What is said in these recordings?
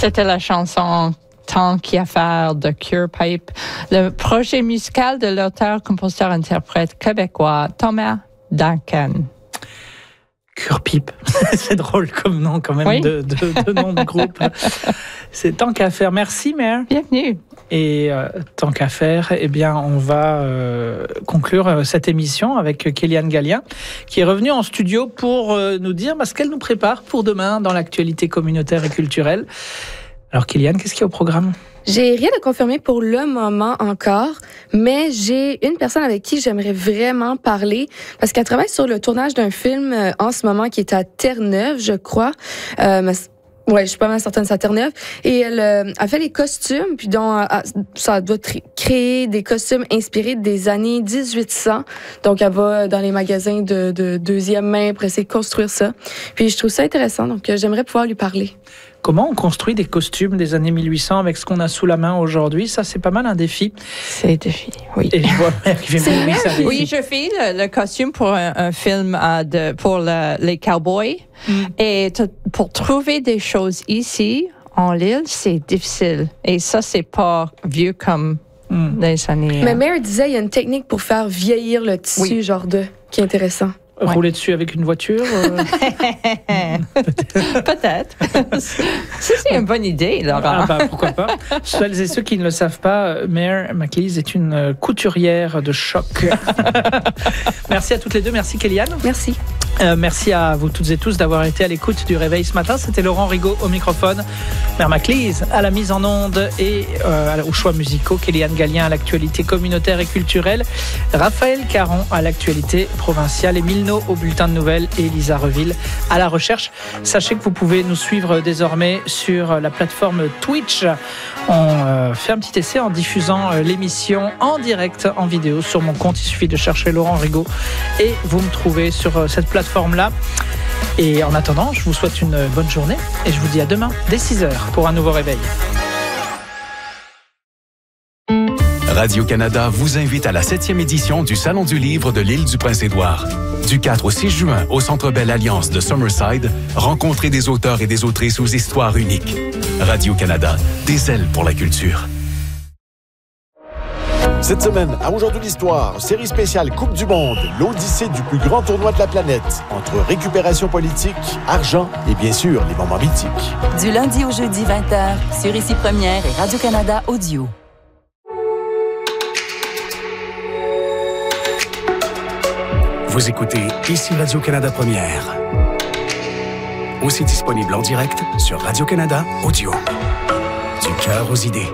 C'était la chanson Tant qu'à faire de Cure Pipe, le projet musical de l'auteur, compositeur, interprète québécois Thomas Duncan. Cure Pipe, c'est drôle comme nom quand même, oui. de nom de groupe. C'est Tant qu'à faire. Merci, Mère. Bienvenue. Et tant qu'à faire, eh bien, on va conclure cette émission avec Kéliane Gallien, qui est revenue en studio pour nous dire ce qu'elle nous prépare pour demain dans l'actualité communautaire et culturelle. Alors, Kéliane, qu'est-ce qu'il y a au programme? J'ai rien de confirmé pour le moment encore, mais j'ai une personne avec qui j'aimerais vraiment parler parce qu'elle travaille sur le tournage d'un film en ce moment qui est à Terre-Neuve, je crois. Ouais, je suis pas mal certaine, c'est à Terre-Neuve. Et elle a fait les costumes, puis donc ça doit créer des costumes inspirés des années 1800. Donc, elle va dans les magasins de deuxième main pour essayer de construire ça. Puis, je trouve ça intéressant, donc j'aimerais pouvoir lui parler. Comment on construit des costumes des années 1800 avec ce qu'on a sous la main aujourd'hui? Ça, c'est pas mal un défi. C'est un défi, oui. Et je vois Mère qui fait oui, ça défi. Oui, je fais le costume pour un film pour les cowboys. Et pour trouver des choses ici, en l'île, c'est difficile. Et ça, c'est pas vieux comme les années... Mais Mère disait, il y a une technique pour faire vieillir le tissu, qui est intéressant. Rouler dessus avec une voiture? Peut-être. C'est une bonne idée, Laura. Pourquoi pas. Celles et ceux qui ne le savent pas, Mare McLeese est une couturière de choc. Merci à toutes les deux. Merci, Kéliane. Merci. Merci à vous toutes et tous d'avoir été à l'écoute du Réveil ce matin. C'était Laurent Rigaud au microphone, Mare McLeese à la mise en onde et aux choix musicaux, Kéliane Gallien à l'actualité communautaire et culturelle, Raphaël Caron à l'actualité provinciale, Émile No au bulletin de nouvelles et Lisa Reville à la recherche. Sachez que vous pouvez nous suivre désormais sur la plateforme Twitch. On fait un petit essai en diffusant l'émission en direct, en vidéo sur mon compte. Il suffit de chercher Laurent Rigaud et vous me trouvez sur cette plateforme-là. Et en attendant, je vous souhaite une bonne journée et je vous dis à demain dès 6h pour un nouveau réveil. Radio-Canada vous invite à la 7e édition du Salon du livre de l'île du Prince-Édouard. Du 4 au 6 juin, au Centre Bell Alliance de Summerside, rencontrez des auteurs et des autrices aux histoires uniques. Radio-Canada, des ailes pour la culture. Cette semaine, à Aujourd'hui l'Histoire, série spéciale Coupe du Monde, l'odyssée du plus grand tournoi de la planète, entre récupération politique, argent et bien sûr les moments mythiques. Du lundi au jeudi 20h, sur Ici Première et Radio-Canada Audio. Vous écoutez Ici Radio-Canada Première. Aussi disponible en direct sur Radio-Canada Audio. Du cœur aux idées.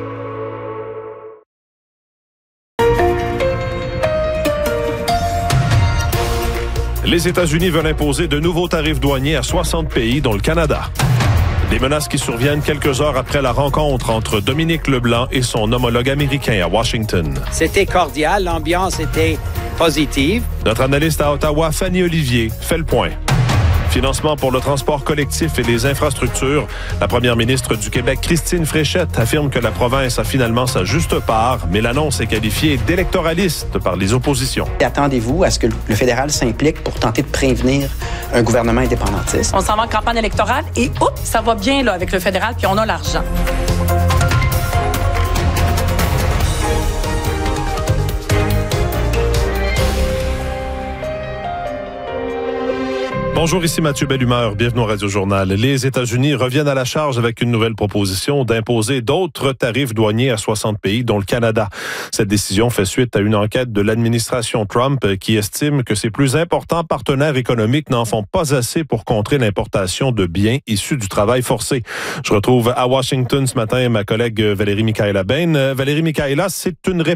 Les États-Unis veulent imposer de nouveaux tarifs douaniers à 60 pays, dont le Canada. Des menaces qui surviennent quelques heures après la rencontre entre Dominique Leblanc et son homologue américain à Washington. C'était cordial, l'ambiance était positive. Notre analyste à Ottawa, Fanny Olivier, fait le point. Financement pour le transport collectif et les infrastructures. La première ministre du Québec, Christine Fréchette, affirme que la province a finalement sa juste part, mais l'annonce est qualifiée d'électoraliste par les oppositions. Attendez-vous à ce que le fédéral s'implique pour tenter de prévenir un gouvernement indépendantiste. On s'en va en campagne électorale et ça va bien là avec le fédéral, puis on a l'argent. Bonjour, ici Mathieu Bellumeur. Bienvenue au Radio-Journal. Les États-Unis reviennent à la charge avec une nouvelle proposition d'imposer d'autres tarifs douaniers à 60 pays, dont le Canada. Cette décision fait suite à une enquête de l'administration Trump qui estime que ses plus importants partenaires économiques n'en font pas assez pour contrer l'importation de biens issus du travail forcé. Je retrouve à Washington ce matin ma collègue Valérie Michaela Bain. Valérie Michaela, c'est une réponse